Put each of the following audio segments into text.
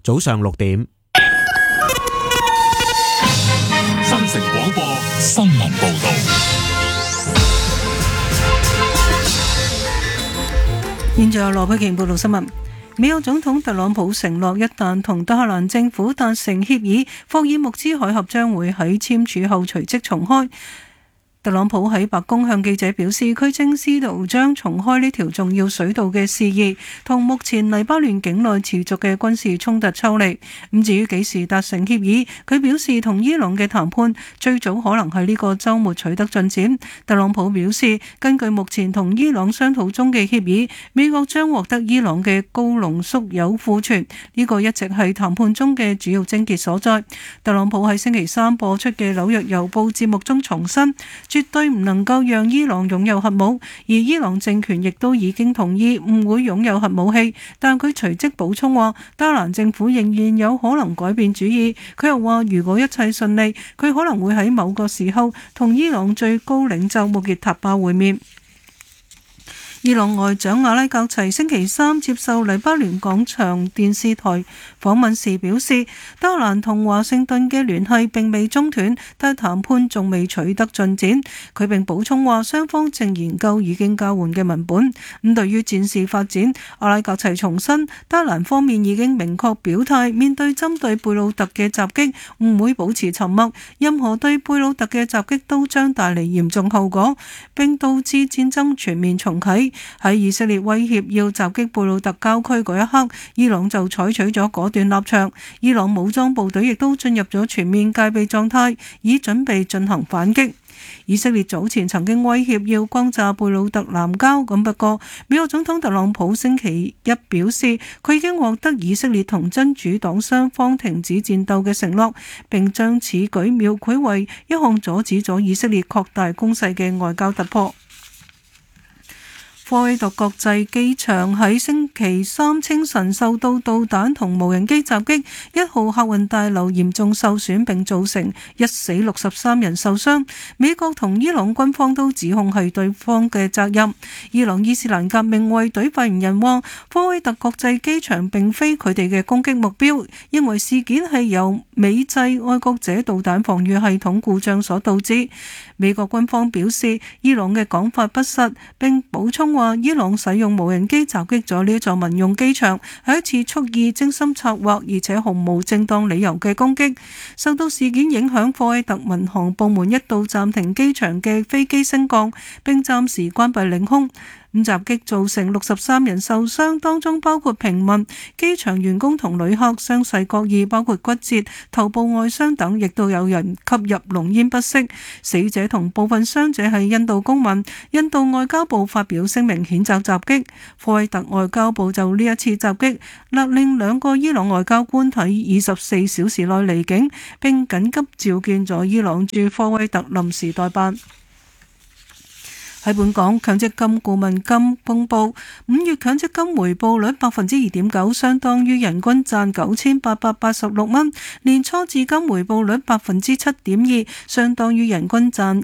早上6點。 新城廣播新聞報道。 現在由羅佩瓊報道新聞。美國總統特朗普承諾，一旦同德黑蘭政府達成協議，霍爾木茲海峽將會喺簽署後隨即重開。特朗普喺白宮向記者表示，佢正試圖將重開呢條重要水道嘅事宜同目前黎巴嫩境內持續嘅軍事衝突抽離。咁至於幾時達成協議，佢表示同伊朗嘅談判最早可能喺呢個週末取得進展。特朗普表示，根據目前同伊朗商討中嘅協議，美國將獲得伊朗嘅高濃縮鈾庫存，呢個一直係談判中嘅主要症結所在。特朗普喺星期三播出嘅紐約郵報節目中重申，絕對唔能夠讓伊朗擁有核武，而伊朗政權亦都已經同意唔會擁有核武器。但佢隨即補充話，德黑蘭政府仍然有可能改變主意。佢又話，如果一切順利，佢可能會喺某個時候同伊朗最高領袖穆傑塔巴會面。伊朗外長阿拉格齊星期三接受黎巴嫩廣場電視台訪問時表示，德黑蘭同華盛頓嘅聯繫並未中斷，但談判仲未取得進展。佢並補充話，雙方正研究已經交換嘅文本。咁對於戰事發展，阿拉格齊重申，德黑蘭方面已經明確表態，面對針對貝魯特嘅襲擊唔會保持沉默，任何對貝魯特嘅襲擊都將帶嚟嚴重後果，並導致戰爭全面重啟。喺以色列威脅要襲擊貝魯特郊區嗰一刻，伊朗就採取咗果斷立場。伊朗武裝部隊亦都進入咗全面戒備狀態，以準備進行反擊。以色列早前曾經威脅要轟炸貝魯特南郊，不過美國總統特朗普星期一表示，佢已經獲得以色列同真主黨雙方停止戰鬥嘅承諾，並將此舉描繪為一項阻止咗以色列擴大攻勢嘅外交突破。科威特國際機場喺星期三清晨受到導彈同無人機襲擊，1號客運大樓嚴重受損並造成1死63人受傷。美國同伊朗軍方都指控係對方嘅責任。伊朗伊斯蘭革命衛隊發言人話，科威特國際機場並非佢哋嘅攻擊目標，認為事件係由美製愛國者導彈防禦系統故障所導致。美國軍方表示，伊朗嘅講法不實，並補充話，伊朗使用無人機襲擊咗呢座民用機場，係一次蓄意精心策劃而且毫無正當理由嘅攻擊。受到事件影響，科威特民航部門一度暫停機場嘅飛機升降，並暫時關閉領空。襲擊造成63人受傷，當中包括平民、機場員工同旅客，傷勢各異，包括骨折、頭部外傷等，亦都有人吸入濃煙不適。死者同部分傷者係印度公民。印度外交部發表聲明譴責襲擊。科威特外交部就呢一次襲擊勒令2個伊朗外交官喺24小時內離境，並緊急召見咗伊朗駐科威特臨時代辦。喺本港，強積金顧問金公佈5月強積金回報率2.9%，相當於人均賺9886蚊；年初至今回報率7.2%，相當於人均賺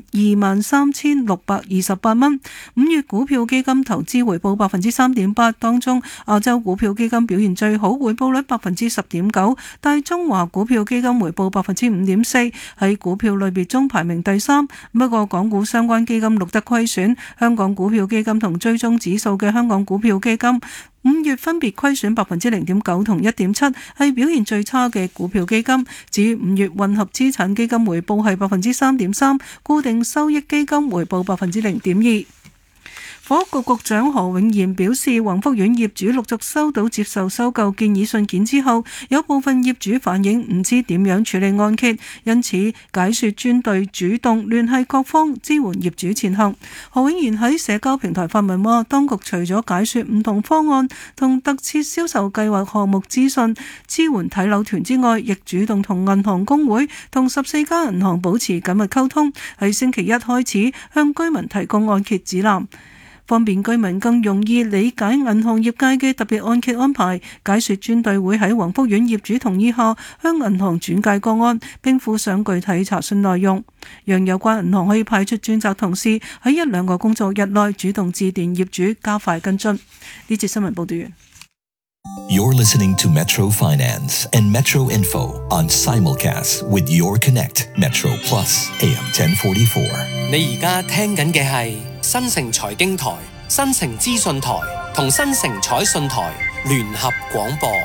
23,628蚊。5月股票基金投資回報3.8%，當中亞洲股票基金表現最好，回報率10.9%，大中華股票基金回報5.4%，喺股票類別中排名第3。不過港股相關基金錄得虧損。香港股票基金同追蹤指數嘅香港股票基金5月分別虧損0.9%同1.7%，係表現最差嘅股票基金。至於5月混合資產基金回報係3.3%，固定收益基金回報0.2%。房屋局局長何永賢表示，宏福苑業主陸續收到接受收購建議信件之後，有部分業主反映唔知點樣處理按揭，因此解說專隊主動聯繫各方支援業主前行。何永賢喺社交平台發文話，當局除咗解說唔同方案同特設銷售計劃項目資訊，支援睇樓團之外，亦主動同銀行公會同14家銀行保持緊密溝通，喺星期一開始向居民提供按揭指南，方便居民更容易理解銀行業界嘅特別按揭安排。解說專隊會喺宏福苑業主同意下向銀行轉介個案，並附上具體查詢內容，讓有關銀行可以派出專責同事喺1-2個工作日內主動致電業主，加快跟進。呢節新聞報道完。 You're listening to Metro Finance and Metro Info on simulcast with Your Connect Metro Plus AM 1044。 你而家聽緊嘅係新城財經台、新城資訊台同新城彩訊台聯合廣播。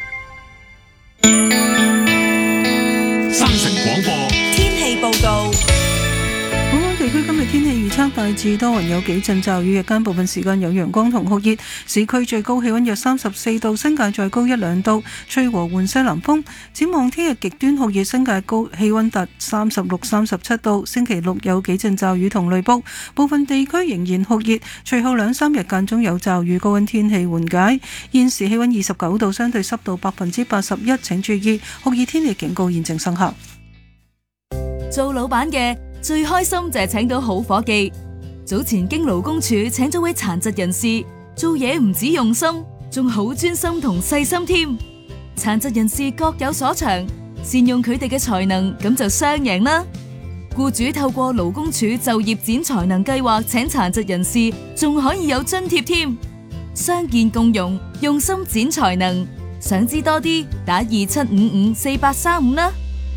新城廣播天氣報告。 本港地區今日天氣預測大致多雲，有幾陣驟雨，日間部分時間有陽光同酷熱，市區最高氣溫約34度，新界再高1-2度，吹和緩西南風。展望聽日極端酷熱，新界高氣溫達36、37度，星期六有幾陣驟雨同雷暴，部分地區仍然酷熱，隨後2-3日間中有驟雨，高溫天氣緩解。現時氣溫29度，相對濕度81%，請注意酷熱天氣警告現正生效。 做老闆嘅最開心就係請到好伙計。早前經勞工處請咗位殘疾人士，做嘢唔止用心，仲好專心同細心添。殘疾人士各有所長，善用佢哋嘅才能，咁就雙贏啦。僱主透過勞工處就業展才能計劃請殘疾人士，仲可以有津貼添。傷健共融，用心展才能。想知多啲，打27554835啦。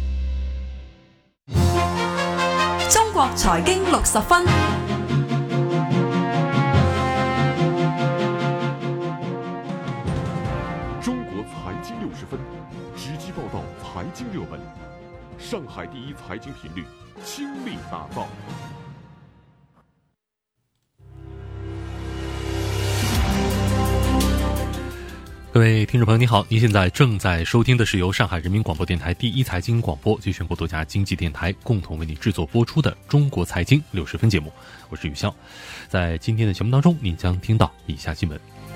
中國財經60分， 中國財經60分，直擊報道財經熱門，上海第一財經頻率傾力打造。 各位听众朋友，你好！您现在正在收听的是由上海人民广播电台第一财经广播及全国多家经济电台共同为你制作播出的《中国财经60分》节目，我是宇潇。在今天的节目当中，您将听到以下新闻：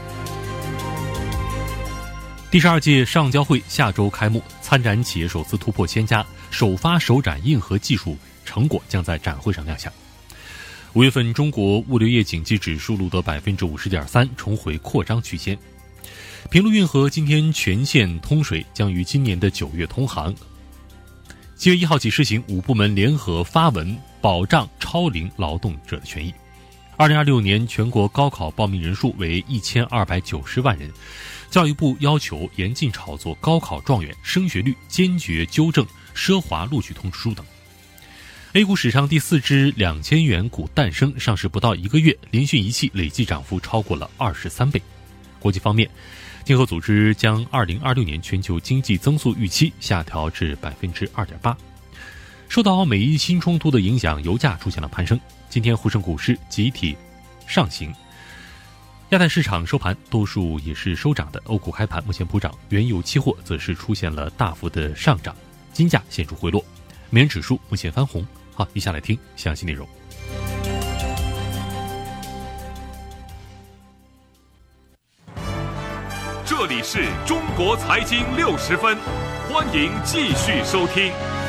第12届上交会下周开幕，参展企业首次突破1000家，首发首展硬核技术成果将在展会上亮相。5月份中国物流业景气指数录得 50.3%， 重回扩张区间。平陆运河今天全线通水，将于今年的9月通航。7月1号起施行5部门联合发文保障超龄劳动者的权益。2026年全国高考报名人数为1290万人。教育部要求严禁炒作高考状元升学率，坚决纠正奢华录取通知书等。A 股史上第4只2000元股诞生，上市不到1个月，连续一期累计涨幅超过了23倍。国际方面，经合组织将2026年全球经济增速预期下调至 2.8%。 受到美伊新冲突的影响，油价出现了攀升。今天沪深股市集体上行，亚太市场收盘多数也是收涨的，欧股开盘目前普涨，原油期货则是出现了大幅的上涨，金价显著回落，美元指数目前翻红。好，以下来听详细内容。 这里是中国财经60分，欢迎继续收听。